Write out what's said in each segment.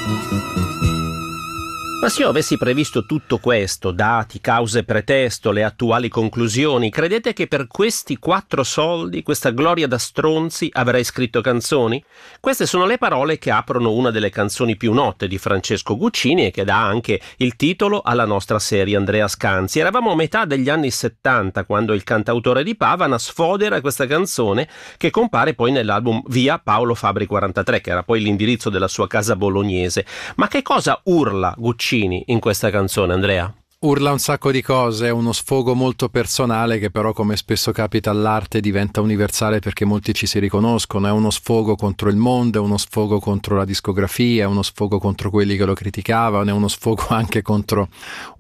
Ma se io avessi previsto tutto questo, dati, cause, pretesto, le attuali conclusioni, credete che per questi 4 soldi, questa gloria da stronzi, avrei scritto canzoni? Queste sono le parole che aprono una delle canzoni più note di Francesco Guccini e che dà anche il titolo alla nostra serie Andrea Scanzi. Eravamo a metà degli anni 70 quando il cantautore di Pavana sfodera questa canzone che compare poi nell'album Via Paolo Fabri 43, che era poi l'indirizzo della sua casa bolognese. Ma che cosa urla Guccini in questa canzone, Andrea? Urla un sacco di cose, è uno sfogo molto personale che però, come spesso capita all'arte, diventa universale perché molti ci si riconoscono. È uno sfogo contro il mondo, è uno sfogo contro la discografia, è uno sfogo contro quelli che lo criticavano, è uno sfogo anche contro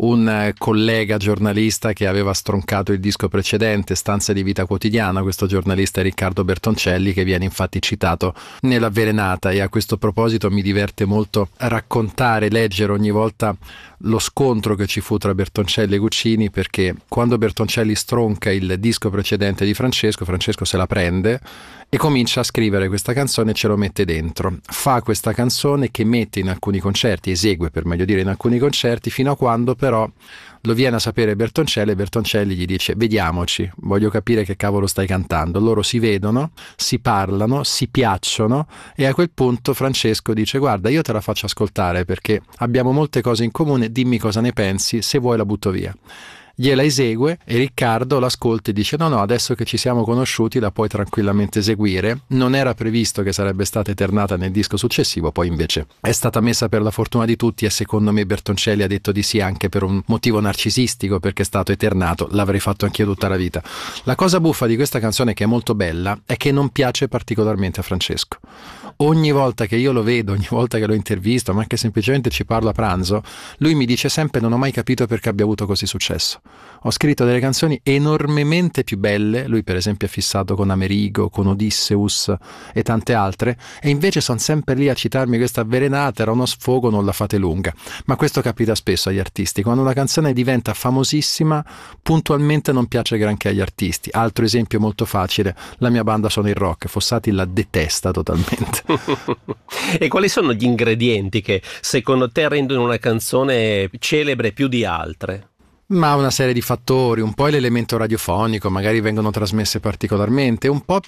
un collega giornalista che aveva stroncato il disco precedente, Stanze di vita quotidiana. Questo giornalista è Riccardo Bertoncelli, che viene infatti citato nell'Avvelenata, e a questo proposito mi diverte molto raccontare, leggere ogni volta lo scontro che ci fu tra Bertoncelli e Guccini, perché quando Bertoncelli stronca il disco precedente di Francesco se la prende e comincia a scrivere questa canzone e ce lo mette dentro. Fa questa canzone che mette in alcuni concerti, esegue per meglio dire in alcuni concerti, fino a quando però lo viene a sapere Bertoncelli e Bertoncelli gli dice: vediamoci, voglio capire che cavolo stai cantando. Loro si vedono, si parlano, si piacciono e a quel punto Francesco dice: guarda, io te la faccio ascoltare perché abbiamo molte cose in comune, dimmi cosa ne pensi, se vuoi la butto via. Gliela esegue e Riccardo l'ascolta e dice: no, adesso che ci siamo conosciuti la puoi tranquillamente eseguire. Non era previsto che sarebbe stata eternata nel disco successivo, poi invece è stata messa per la fortuna di tutti e secondo me Bertoncelli ha detto di sì anche per un motivo narcisistico, perché è stato eternato, l'avrei fatto anch'io tutta la vita. La cosa buffa di questa canzone, che è molto bella, è che non piace particolarmente a Francesco. Ogni volta che io lo vedo, ogni volta che lo intervisto, ma anche semplicemente ci parlo a pranzo, lui mi dice sempre: non ho mai capito perché abbia avuto così successo. Ho scritto delle canzoni enormemente più belle, lui per esempio è fissato con Amerigo, con Odysseus e tante altre, e invece sono sempre lì a citarmi questa Avvelenata, era uno sfogo, non la fate lunga. Ma questo capita spesso agli artisti: quando una canzone diventa famosissima, puntualmente non piace granché agli artisti. Altro esempio molto facile: la mia banda Sono il Rock, Fossati la detesta totalmente. E quali sono gli ingredienti che secondo te rendono una canzone celebre più di altre? Ma una serie di fattori, un po' l'elemento radiofonico, magari vengono trasmesse particolarmente, un po'